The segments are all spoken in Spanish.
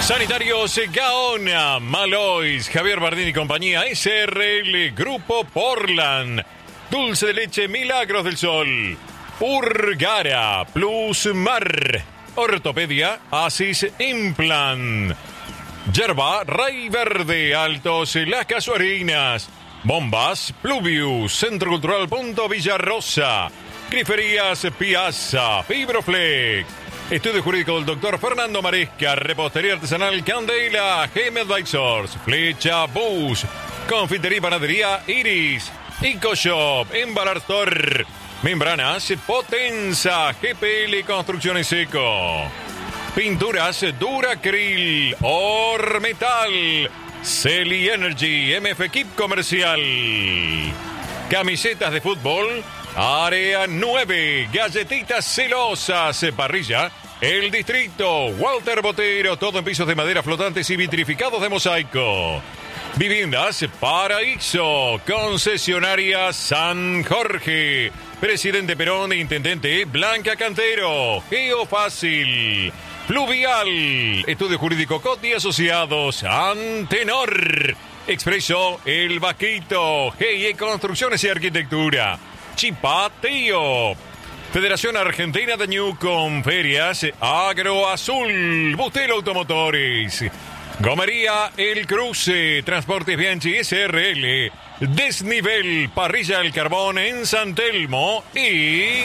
Sanitarios Gaona, Malois, Javier Bardini y compañía, SRL, Grupo Portland, Dulce de Leche Milagros del Sol, Urgara, Plus Mar, Ortopedia, Asis Implant, Yerba, Rey Verde, Altos, Las Casuarinas, Bombas, Pluvius, Centro Cultural Punto Villarrosa, Griferías Piazza, Fibroflex, Estudio Jurídico del Dr. Fernando Maresca, Repostería Artesanal Candela, GM Advisors, Flecha Bus, Confitería y Panadería Iris, EcoShop, Embalar Store, Membranas Potenza, GPL Construcciones Eco, Pinturas Duracril, Ormetal, Celi Energy, MF Equip Comercial, Camisetas de fútbol, Área 9, Galletitas Celosas, Parrilla, El Distrito, Walter Botero, todo en pisos de madera flotantes y vitrificados de mosaico. Viviendas Paraíso, Concesionaria San Jorge, Presidente Perón e Intendente Blanca Cantero, Geofácil, Fluvial, Estudio Jurídico Coti Asociados, Antenor, Expreso El Vaquito, GIE Construcciones y Arquitectura, Chipateo, Federación Argentina de Newcom, Ferias Agro Azul, Bustelo Automotores, Gomería El Cruce, Transportes Bianchi SRL, Desnivel, Parrilla El Carbón en San Telmo y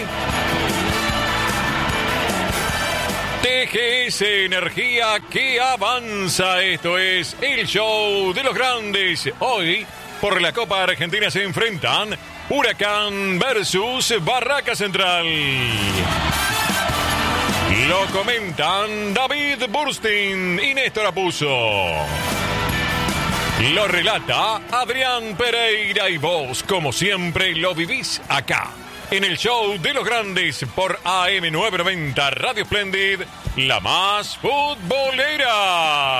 TGS Energía que avanza. Esto es el show de los grandes. Hoy, por la Copa Argentina se enfrentan Huracán versus Barraca Central. Lo comentan David Burstein y Néstor Apuso. Lo relata Adrián Pereira y vos, como siempre, lo vivís acá, en el show de los grandes por AM990 Radio Splendid, la más futbolera.